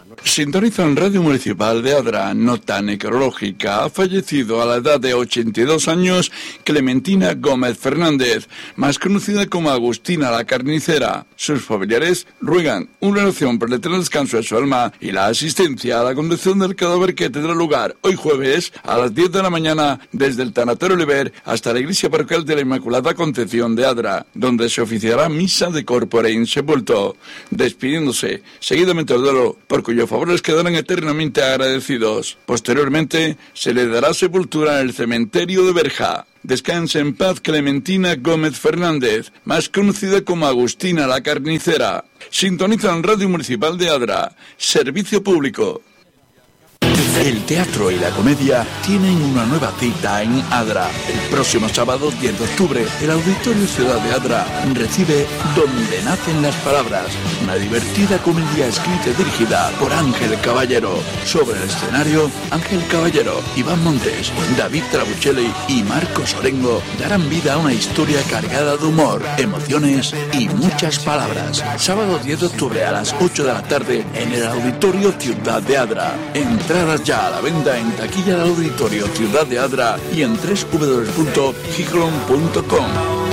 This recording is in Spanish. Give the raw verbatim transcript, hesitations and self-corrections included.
Sintonizan Radio Municipal de Adra, nota necrológica. Ha fallecido a la edad de ochenta y dos años Clementina Gómez Fernández, más conocida como Agustina la Carnicera. Sus familiares ruegan una oración por el eterno descanso de su alma y la asistencia a la conducción del cadáver que tendrá lugar hoy jueves a las diez de la mañana desde el Tanatorio Oliver hasta la Iglesia Parroquial de la Inmaculada Concepción de Adra, donde se oficiará misa de corpore insepulto, despidiéndose seguidamente del duelo por cuyo favor les quedarán eternamente agradecidos. Posteriormente se le dará sepultura en el cementerio de Berja. Descanse en paz Clementina Gómez Fernández, más conocida como Agustina la Carnicera. Sintonizan Radio Municipal de Adra, servicio público. El teatro y la comedia tienen una nueva cita en Adra. El próximo sábado diez de octubre, el Auditorio Ciudad de Adra recibe Donde nacen las palabras, una divertida comedia escrita y dirigida por Ángel Caballero. Sobre el escenario, Ángel Caballero, Iván Montes, David Trabuchelli y Marcos Orengo darán vida a una historia cargada de humor, emociones y muchas palabras. Sábado diez de octubre a las ocho de la tarde en el Auditorio Ciudad de Adra. Entradas ya a la venta en taquilla del Auditorio Ciudad de Adra y en doble u doble u doble u punto gijón punto com.